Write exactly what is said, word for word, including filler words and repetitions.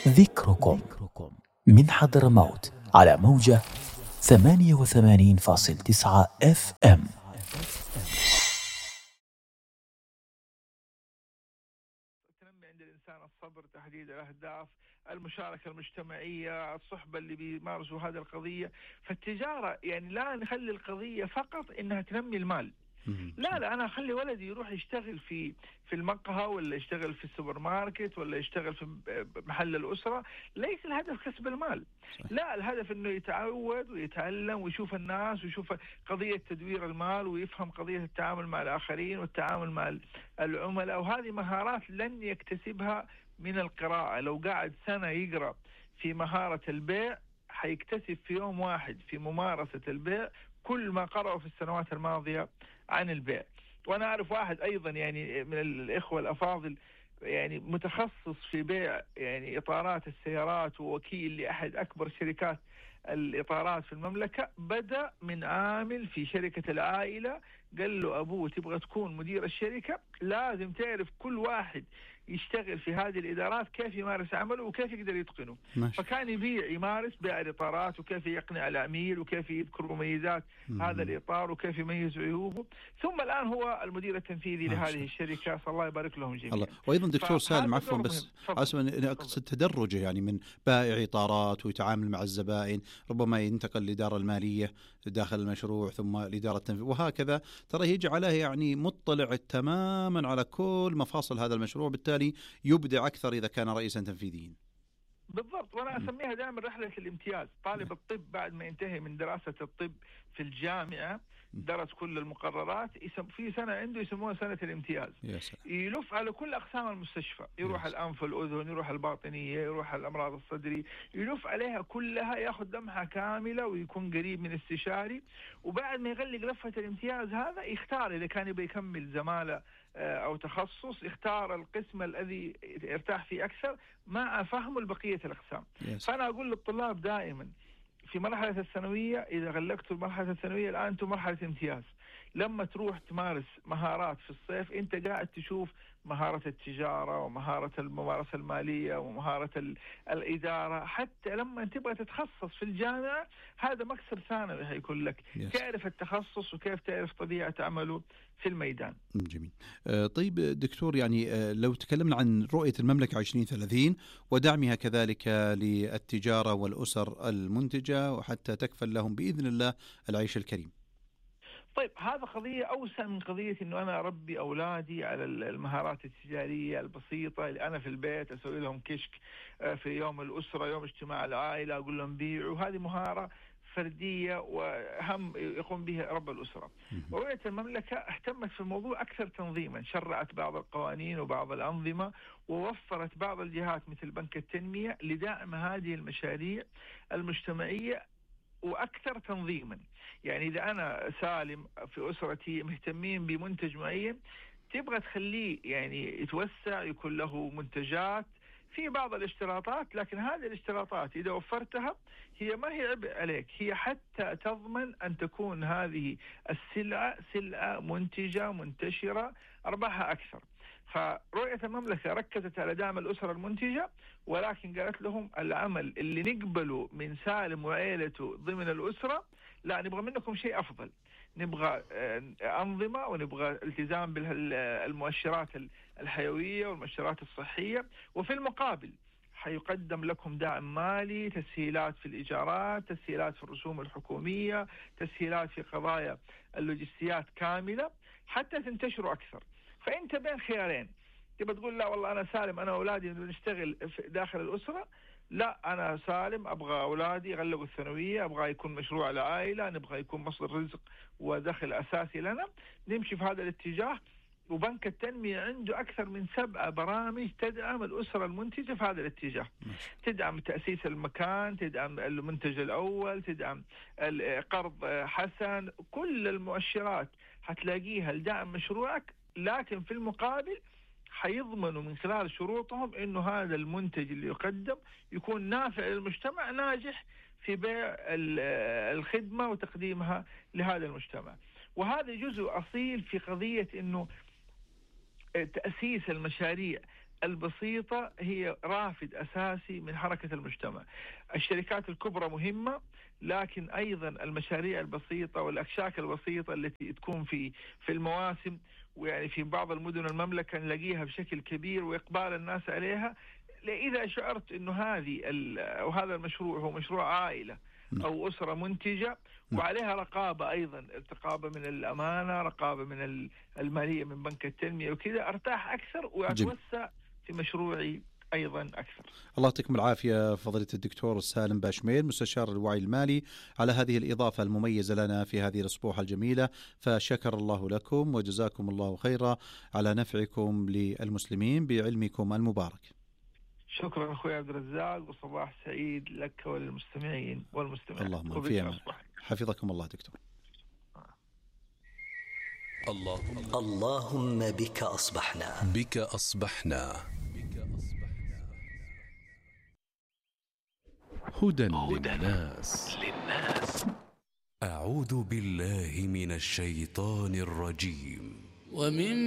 ذكركم من حضرموت على موجة ثمانية وثمانين فاصل تسعة اف ام. تنمي عند الإنسان الصبر، تحديد الأهداف، المشاركة المجتمعية، الصحبة اللي بيمارسوا هذه القضية. فالتجارة يعني لا نخلي القضية فقط إنها تنمي المال، لا لا أنا أخلي ولدي يروح يشتغل في في المقهى، ولا يشتغل في السوبر ماركت، ولا يشتغل في محل الأسرة. ليس الهدف كسب المال، لا الهدف إنه يتعود ويتعلم ويشوف الناس ويشوف قضية تدوير المال، ويفهم قضية التعامل مع الآخرين والتعامل مع العملاء. وهذه مهارات لن يكتسبها من القراءة. لو قاعد سنة يقرأ في مهارة البيع، حيكتسب في يوم واحد في ممارسة البيع كل ما قرأوا في السنوات الماضية عن البيع. وأنا أعرف واحد أيضا يعني من الإخوة الأفاضل، يعني متخصص في بيع يعني إطارات السيارات، ووكيل لأحد أكبر شركات الإطارات في المملكة. بدأ من عامل في شركة العائلة، قال له أبوه تبغى تكون مدير الشركة لازم تعرف كل واحد يشتغل في هذه الإدارات كيف يمارس عمله وكيف يقدر يتقنه. ماشي. فكان يبيع يمارس بيع الإطارات، وكيف يقنع العميل، وكيف يذكر مميزات مم. هذا الإطار، وكيف يميز عيوبه. ثم الآن هو المدير التنفيذي ماشي. لهذه الشركة، صلى الله يبارك لهم جميعا. الله. وأيضا دكتور سالم عفوا بس أسمع أقصد تدرجه، يعني من بائع إطارات ويتعامل مع الزبائن، ربما ينتقل للإدارة المالية داخل المشروع، ثم الإدارة التنفيذية، وهكذا. ترى يجعله يعني مطلع تماما على كل مفاصل هذا المشروع، بالتالي يبدع أكثر إذا كان رئيسا تنفيذيا. بالضبط. وأنا أسميها دائما رحلة الامتياز. طالب الطب بعد ما ينتهي من دراسة الطب في الجامعة، درس كل المقررات، في سنة عنده يسموها سنة الامتياز. يلف على كل أقسام المستشفى، يروح الأنف والأذن، يروح الباطنية، يروح الأمراض الصدري، يلف عليها كلها، ياخذ لمحة كاملة ويكون قريب من استشاري. وبعد ما يغلق لفة الامتياز هذا، يختار إذا كان يبي يكمل زمالة أو تخصص، يختار القسم الذي يرتاح فيه أكثر مع فهمه لبقية الأقسام. yes. فأنا أقول للطلاب دائما في مرحلة الثانوية، إذا غلقتوا المرحلة الثانوية الآن أنتم مرحلة امتياز. لما تروح تمارس مهارات في الصيف، أنت قاعد تشوف مهارة التجارة ومهارة الممارسة المالية ومهارة الإدارة. حتى لما تبغى تتخصص في الجامعة، هذا مكسب ثانوي هيكون لك. yes. تعرف التخصص وكيف تعرف طبيعة عمله في الميدان. جميل. طيب دكتور، يعني لو تكلمنا عن رؤية المملكة عشرين ثلاثين ودعمها كذلك للتجارة والأسر المنتجة، وحتى تكفل لهم بإذن الله العيش الكريم. طيب هذا قضية أوسع من قضية إنه أنا أربي أولادي على المهارات التجارية البسيطة اللي أنا في البيت أسوي لهم كشك في يوم الأسرة، يوم اجتماع العائلة، أقول لهم بيعوا. هذه مهارة فردية وهم يقوم بها رب الأسرة. ورؤية المملكة اهتمت في الموضوع أكثر تنظيما، شرعت بعض القوانين وبعض الأنظمة، ووفرت بعض الجهات مثل بنك التنمية لدعم هذه المشاريع المجتمعية وأكثر تنظيما. يعني إذا أنا سالم في أسرتي مهتمين بمنتج معين، تبغى تخليه يعني يتوسع، يكون له منتجات في بعض الاشتراطات، لكن هذه الاشتراطات إذا وفرتها هي ما هي عبء عليك، هي حتى تضمن أن تكون هذه السلعة سلعة منتجة منتشرة أرباحها أكثر. فرؤية المملكة ركزت على دعم الأسرة المنتجة، ولكن قالت لهم العمل اللي نقبله من سالم وعائلته ضمن الأسرة، لا نبغى منكم شيء أفضل، نبغى أنظمة، ونبغى التزام بالمؤشرات الحيوية والمؤشرات الصحية. وفي المقابل حيقدم لكم دعم مالي، تسهيلات في الإيجارات، تسهيلات في الرسوم الحكومية، تسهيلات في قضايا اللوجستيات كاملة، حتى تنتشروا أكثر. فأنت بين خيارين، تبى تقول لا والله أنا سالم أنا أولادي نشتغل داخل الأسرة، لا أنا سالم أبغى أولادي يغلقوا الثانوية، أبغى يكون مشروع العائلة، نبغى يكون مصدر رزق ودخل أساسي لنا، نمشي في هذا الاتجاه. وبنك التنمية عنده أكثر من سبعة برامج تدعم الأسرة المنتجة في هذا الاتجاه. تدعم تأسيس المكان، تدعم المنتج الأول، تدعم قرض حسن، كل المؤشرات هتلاقيها لدعم مشروعك. لكن في المقابل حيضمنوا من خلال شروطهم إنه هذا المنتج اللي يقدم يكون نافع للمجتمع، ناجح في بيع الخدمة وتقديمها لهذا المجتمع. وهذا جزء أصيل في قضية إنه تأسيس المشاريع البسيطة هي رافد أساسي من حركة المجتمع. الشركات الكبرى مهمة، لكن أيضا المشاريع البسيطة والأكشاك البسيطة التي تكون في في المواسم، ويعني في بعض المدن المملكة نلاقيها بشكل كبير وإقبال الناس عليها. إذا شعرت إنه هذه أو هذا المشروع هو مشروع عائلة أو أسرة منتجة وعليها رقابة، أيضا رقابة من الأمانة، رقابة من المالية من بنك التنمية وكذا، أرتاح أكثر وأتوسع في مشروعي أيضا أكثر. الله يعطيكم العافية فضيلة الدكتور سالم باشميل مستشار الوعي المالي على هذه الإضافة المميزة لنا في هذه الأسبوع الجميلة، فشكر الله لكم وجزاكم الله خيرا على نفعكم للمسلمين بعلمكم المبارك. شكرا أخوي عبد الرزاق، وصباح سعيد لك وللمستمعين والمستمعين. اللهم في أمان. حفظكم الله دكتور. اللهم اللهم بك أصبحنا بك أصبحنا هدى للناس. أعوذ بالله من الشيطان الرجيم. ومن